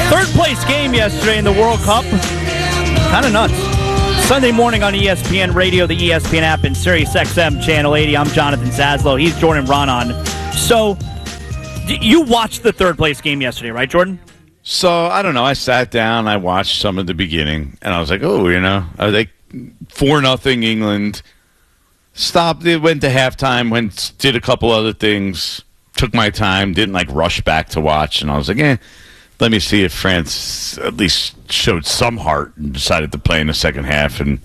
Third place game yesterday in the World Cup. Kind of nuts. Sunday morning on ESPN Radio, the ESPN app, and Sirius XM Channel 80. I'm Jonathan Zaslow. He's Jordan Ronan. So, you watched the third place game yesterday, right, Jordan? So, I don't know. I sat down, I watched some of the beginning, and I was like, are they 4-0 England? Stopped, it went to halftime, did a couple other things, took my time, didn't rush back to watch, and I was like, let me see if France at least showed some heart and decided to play in the second half, and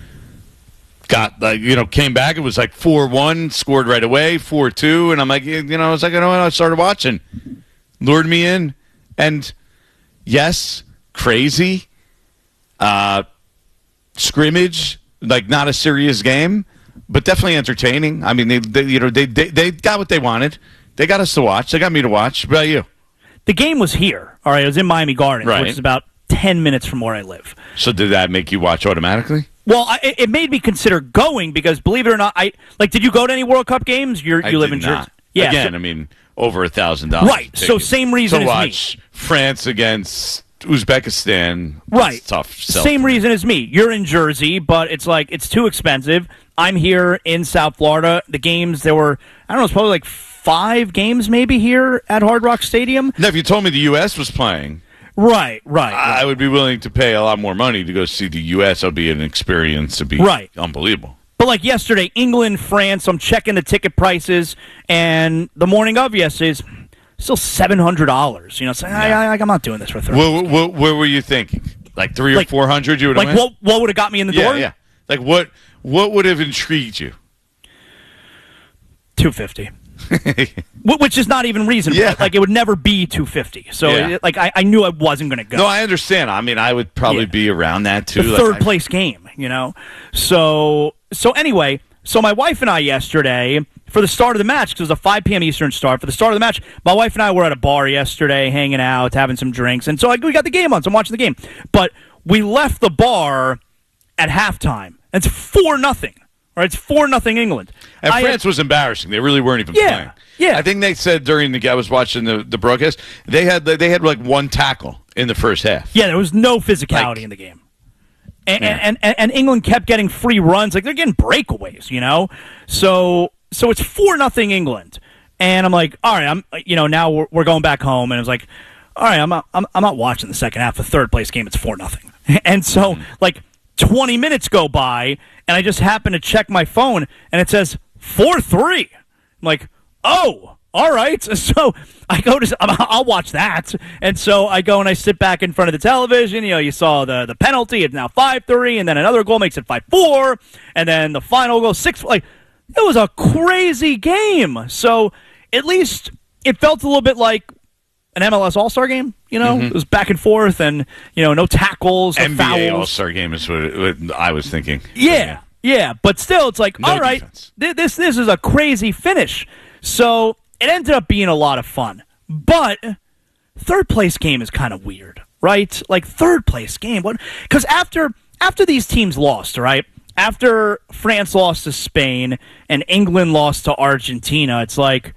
came back. It was 4-1, scored right away, 4-2, and I'm like, I started watching. Lured me in, and yes, crazy, scrimmage, not a serious game, but definitely entertaining. I mean, they got what they wanted. They got us to watch. They got me to watch. What about you? The game was here. All right, it was in Miami Gardens, right, which is about 10 minutes from where I live. So did that make you watch automatically? Well, it made me consider going because, believe it or not, did you go to any World Cup games? You live in Jersey. Yeah, again, over $1,000. Right, so same reason to as watch me. France against Uzbekistan. Right, tough. Same reason as me. You're in Jersey, but it's too expensive. I'm here in South Florida. The games, there were, it's probably 5 games maybe here at Hard Rock Stadium. Now, if you told me the U.S. was playing, right, I would be willing to pay a lot more money to go see the U.S. It would be an experience. It would be unbelievable. But yesterday, England, France, I'm checking the ticket prices, and the morning of yesterday's still $700. So I'm not doing this for 30. What were you thinking? 300 or 400 you would have went? What would have got me in the door? Yeah. What would have intrigued you? $250. Which is not even reasonable. Yeah. It would never be $250. So, I knew I wasn't going to go. No, I understand. I mean, I would probably be around that, too. The third place game, So anyway, my wife and I yesterday, for the start of the match, because it was a 5 p.m. Eastern start, for the start of the match, my wife and I were at a bar yesterday, hanging out, having some drinks. And so we got the game on, so I'm watching the game. But we left the bar at halftime. It's 4-0. Right, it's 4-0 England. And France was embarrassing. They really weren't even playing. Yeah. I think they said during I was watching the broadcast, they had one tackle in the first half. Yeah, there was no physicality in the game. And England kept getting free runs. They're getting breakaways, So it's 4-0 England. And I'm like, all right, now we're going back home. And I was like, all right, I'm not watching the second half of the third place game. It's 4-0. And so 20 minutes go by, and I just happen to check my phone, and it says 4-3. I'm like, oh, all right. So I go I'll watch that. And so I go and I sit back in front of the television. You saw the penalty. It's now 5-3, and then another goal makes it 5-4, and then the final goal 6. It was a crazy game. So at least it felt a little bit like an MLS All-Star game, It was back and forth and, no tackles or NBA fouls. NBA All-Star game is what I was thinking. Yeah, but still, it's no all right, this is a crazy finish. So it ended up being a lot of fun. But third place game is kind of weird, right? Third place game. Because after these teams lost, right? After France lost to Spain and England lost to Argentina, it's like,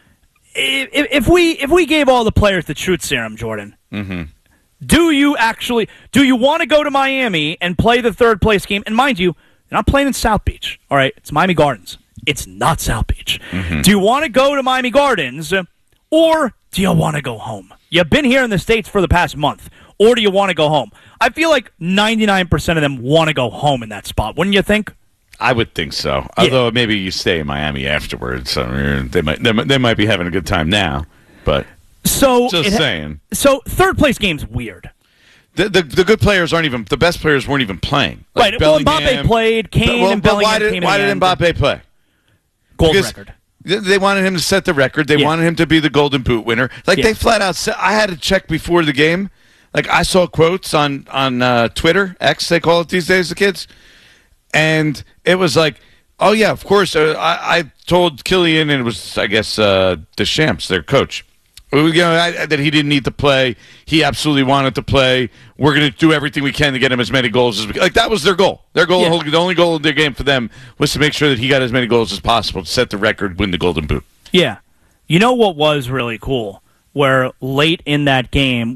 if we gave all the players the truth serum, Jordan, do you want to go to Miami and play the third place game? And mind you, you're not playing in South Beach, all right? It's Miami Gardens. It's not South Beach. Do you want to go to Miami Gardens, or do you want to go home? You've been here in the States for the past month, or do you want to go home? I feel like 99% of them want to go home in that spot. Wouldn't you think? I would think so. Although maybe you stay in Miami afterwards. They might be having a good time now. But just saying. So third place game's weird. The good players aren't even the best players weren't even playing. Right. Well, Mbappe played. Kane and Bellingham. Why did Mbappe play? Gold record. They wanted him to set the record. They wanted him to be the Golden Boot winner. They flat out said. I had to check before the game. I saw quotes on Twitter, X they call it these days, the kids. And it was like, oh, yeah, of course. I told Kylian, and it was, I guess, Deschamps, their coach, that he didn't need to play. He absolutely wanted to play. We're going to do everything we can to get him as many goals as we can. That was their goal. Their goal, the only goal of their game for them was to make sure that he got as many goals as possible to set the record, win the Golden Boot. Yeah. You know what was really cool where late in that game,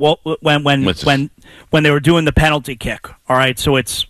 when they were doing the penalty kick, all right, so it's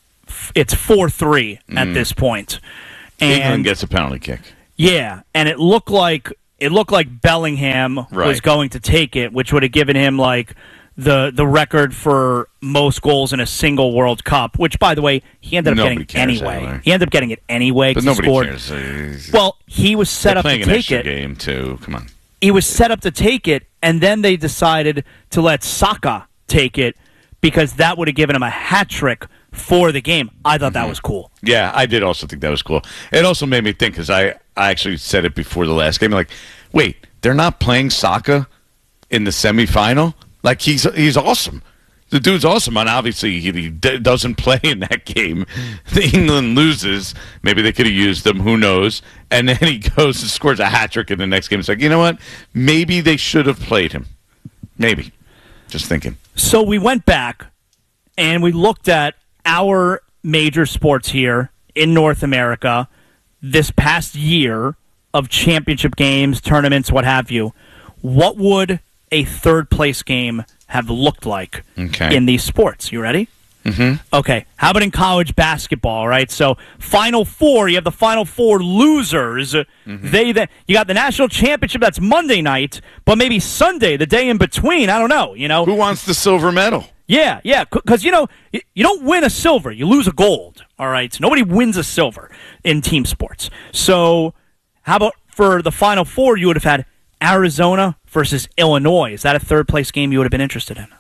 4-3 at this point. And England gets a penalty kick. Yeah, and it looked like Bellingham was going to take it, which would have given him like the record for most goals in a single World Cup, which, by the way, he ended up getting anyway. He ended up getting it anyway. But nobody scored. Cares. Well, he was set up to take it. Playing an extra game, too. Come on. He was set up to take it, and then they decided to let Saka take it because that would have given him a hat trick for the game. I thought that was cool. Yeah, I did also think that was cool. It also made me think, because I actually said it before the last game, like, wait, they're not playing Saka in the semifinal? Like, he's awesome. The dude's awesome, and obviously he doesn't play in that game. England loses. Maybe they could have used him. Who knows? And then he goes and scores a hat trick in the next game. It's like, you know what? Maybe they should have played him. Maybe. Just thinking. So we went back, and we looked at our major sports here in North America this past year of championship games, tournaments, what have you. What would a third-place game have looked like in these sports? You ready? Mm-hmm. Okay. How about in college basketball, right? So Final Four, you have the Final Four losers. Mm-hmm. You got the national championship, that's Monday night, but maybe Sunday, the day in between. I don't know. Who wants the silver medal? Yeah, because, you don't win a silver. You lose a gold, all right? Nobody wins a silver in team sports. So how about for the Final Four, you would have had Arizona versus Illinois. Is that a third-place game you would have been interested in?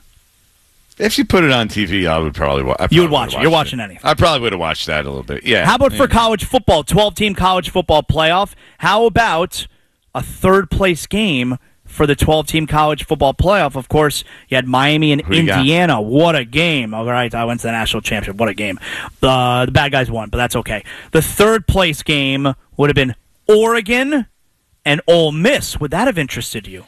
If you put it on TV, I would probably watch it. You would watch it. You're watching anything. I probably would have watched that a little bit, yeah. How about for college football, 12-team college football playoff? How about a third-place game for the 12-team college football playoff? Of course, you had Miami and Indiana. What a game. All right, I went to the national championship. What a game. The bad guys won, but that's okay. The third-place game would have been Oregon and Ole Miss. Would that have interested you?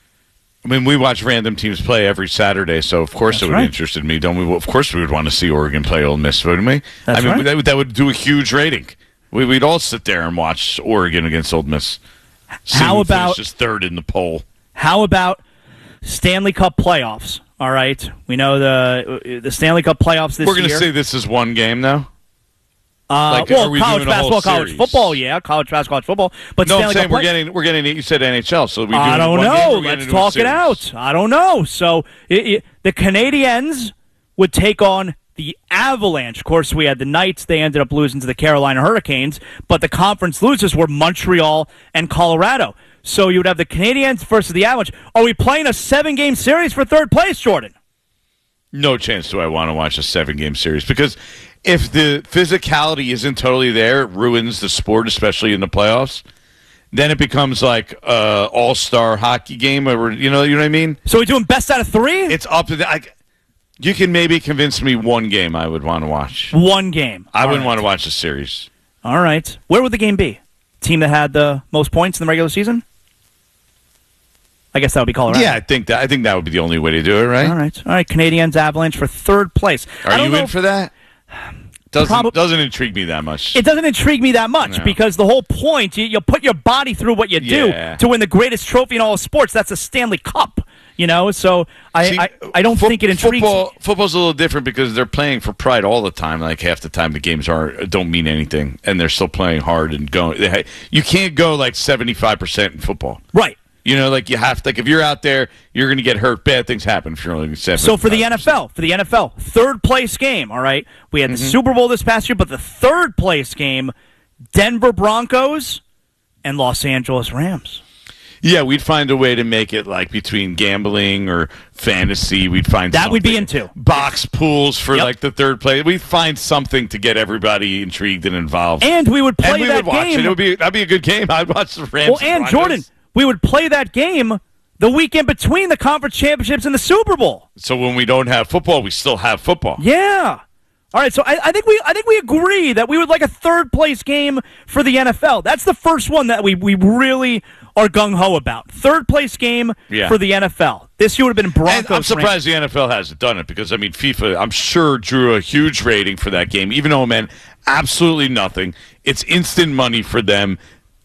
I mean, we watch random teams play every Saturday, so of course it would interest me, don't we? Of course we would want to see Oregon play Ole Miss, wouldn't we? That would do a huge rating. We'd all sit there and watch Oregon against Ole Miss. How about just third in the poll? How about Stanley Cup playoffs? All right, we know the Stanley Cup playoffs this year. We're going to say this is one game now. College basketball, college football, yeah, college basketball, college football. But no, I'm saying we're getting. You said NHL, so I don't know. Let's talk it out. I don't know. So the Canadiens would take on the Avalanche. Of course, we had the Knights. They ended up losing to the Carolina Hurricanes. But the conference losers were Montreal and Colorado. So you would have the Canadiens versus the Avalanche. Are we playing a 7-game series for third place, Jordan? No chance do I want to watch a 7-game series, because if the physicality isn't totally there, it ruins the sport, especially in the playoffs. Then it becomes like an all-star hockey game, or you know what I mean? So we're doing best out of 3? It's up to you can maybe convince me one game I would want to watch. One game. I wouldn't want to watch a series. All right. Where would the game be? Team that had the most points in the regular season? I guess that would be Colorado. Yeah, I think that would be the only way to do it, right? All right. Canadiens, Avalanche for third place. Are you in for that? Doesn't intrigue me that much. It doesn't intrigue me that much because the whole point, you put your body through what you do to win the greatest trophy in all of sports. That's a Stanley Cup, So I don't think it intrigues me. Football's a little different because they're playing for pride all the time. Like half the time the games don't mean anything, and they're still playing hard and going. You can't go like 75% in football. Right. You have to, if you're out there, you're going to get hurt. Bad things happen if you're only 7. So for the NFL, third place game, all right? We had the Super Bowl this past year, but the third place game, Denver Broncos and Los Angeles Rams. Yeah, we'd find a way to make it like between gambling or fantasy. We'd find that we'd be into box pools for like the third place. We'd find something to get everybody intrigued and involved. And we would play that game. That'd be a good game. I'd watch the Rams. Well, and Jordan, we would play that game the weekend between the conference championships and the Super Bowl. So when we don't have football, we still have football. Yeah. All right. So I think we agree that we would like a third place game for the NFL. That's the first one that we really are gung ho about. Third place game for the NFL. This year would have been Broncos. And I'm surprised the NFL hasn't done it because FIFA, I'm sure, drew a huge rating for that game, even though it meant absolutely nothing. It's instant money for them.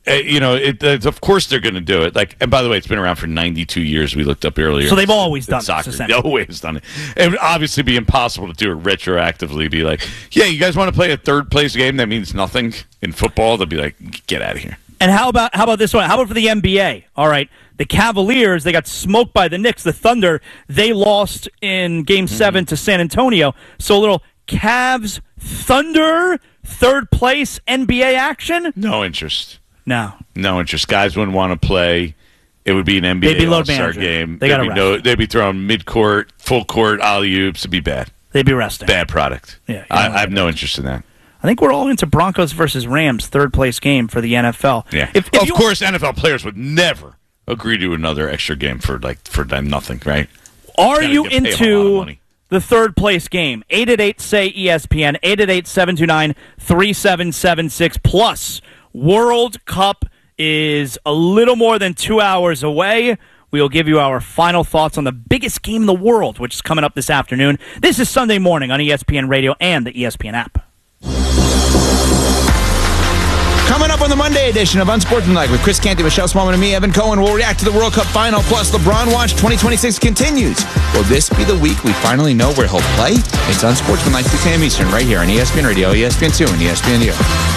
of course they're going to do it. And by the way, it's been around for 92 years. We looked up earlier. So they've always done soccer. This. They've always done it. It would obviously be impossible to do it retroactively. Be like, yeah, you guys want to play a third place game that means nothing in football? They'll be like, get out of here. And how about this one? How about for the NBA? All right, the Cavaliers, they got smoked by the Knicks. The Thunder, they lost in Game 7 to San Antonio. So a little Cavs Thunder third place NBA action. No interest. No interest. Guys wouldn't want to play. It would be an NBA All-Star game. They'd be throwing mid-court, full court alley-oops. It'd be bad. They'd be resting. Bad product. Yeah, I have no interest in that. I think we're all into Broncos versus Rams, third place game for the NFL. Yeah. Of course, NFL players would never agree to another extra game for nothing, right? Are you into the third place game? 888-SAY-ESPN, 888-729-3776. Plus, World Cup is a little more than 2 hours away. We will give you our final thoughts on the biggest game in the world, which is coming up this afternoon. This is Sunday morning on ESPN Radio and the ESPN app. Coming up on the Monday edition of Unsportsmanlike with Chris Canty, Michelle Smallman, and me, Evan Cohen, we'll react to the World Cup final, plus LeBron Watch 2026 continues. Will this be the week we finally know where he'll play? It's Unsportsmanlike, 6 a.m. Eastern, right here on ESPN Radio, ESPN2, and ESPNU.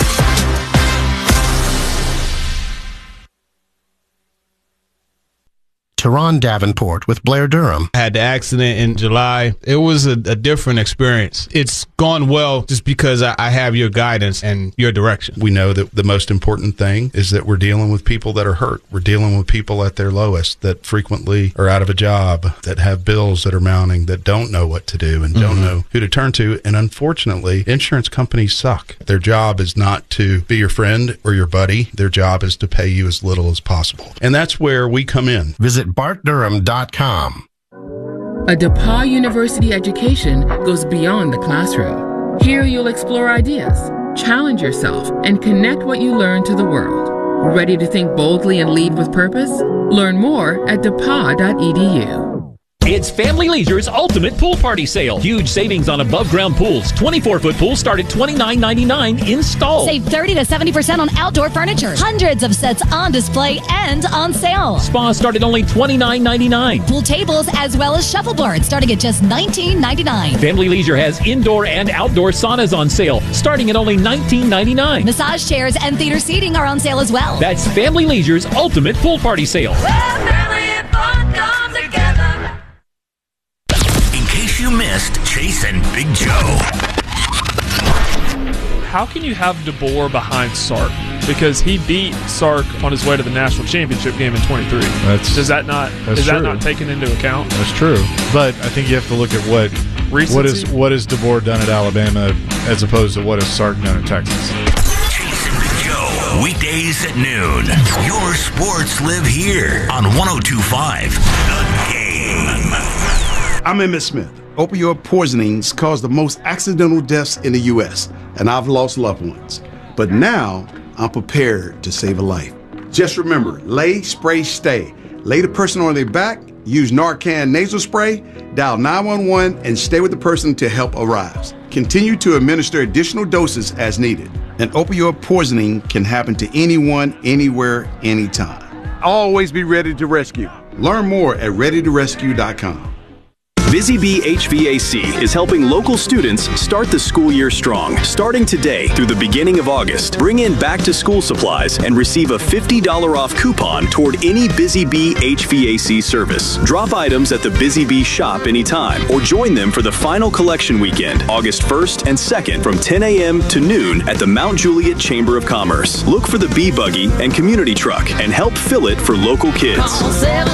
Teron Davenport with Blair Durham. I had the accident in July. It was a different experience. It's gone well just because I have your guidance and your direction. We know that the most important thing is that we're dealing with people that are hurt. We're dealing with people at their lowest that frequently are out of a job, that have bills that are mounting, that don't know what to do and don't know who to turn to. And unfortunately, insurance companies suck. Their job is not to be your friend or your buddy. Their job is to pay you as little as possible. And that's where we come in. Visit BartDurham.com. A DePauw University education goes beyond the classroom. Here you'll explore ideas, challenge yourself, and connect what you learn to the world. Ready to think boldly and lead with purpose? Learn more at DePauw.edu. It's Family Leisure's Ultimate Pool Party Sale. Huge savings on above-ground pools. 24-foot pools start at $29.99 installed. Save 30 to 70% on outdoor furniture. Hundreds of sets on display and on sale. Spas start at only $29.99. Pool tables as well as shuffleboards starting at just $19.99. Family Leisure has indoor and outdoor saunas on sale starting at only $19.99. Massage chairs and theater seating are on sale as well. That's Family Leisure's Ultimate Pool Party Sale. Where family and fun come together. You missed Chase and Big Joe. How can you have DeBoer behind Sark? Because he beat Sark on his way to the national championship game in 23. Is that not taken into account? That's true. But I think you have to look at what has DeBoer done at Alabama as opposed to what has Sark done at Texas. Chase and Big Joe, weekdays at noon. Your sports live here on 102.5 The Game. I'm Emmett Smith. Opioid poisonings cause the most accidental deaths in the U.S., and I've lost loved ones. But now, I'm prepared to save a life. Just remember, lay, spray, stay. Lay the person on their back, use Narcan nasal spray, dial 911, and stay with the person till help arrives. Continue to administer additional doses as needed. An opioid poisoning can happen to anyone, anywhere, anytime. Always be ready to rescue. Learn more at readytorescue.com. Busy Bee HVAC is helping local students start the school year strong. Starting today through the beginning of August, bring in back-to-school supplies and receive a $50 off coupon toward any Busy Bee HVAC service. Drop items at the Busy Bee shop anytime or join them for the final collection weekend, August 1st and 2nd from 10 a.m. to noon at the Mount Juliet Chamber of Commerce. Look for the Bee Buggy and community truck and help fill it for local kids. Call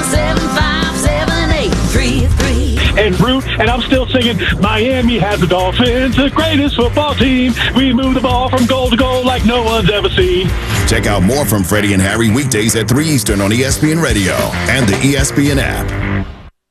775-7833. And Brute, and I'm still singing, Miami has the Dolphins, the greatest football team. We move the ball from goal to goal like no one's ever seen. Check out more from Freddie and Harry weekdays at 3 Eastern on ESPN Radio and the ESPN app.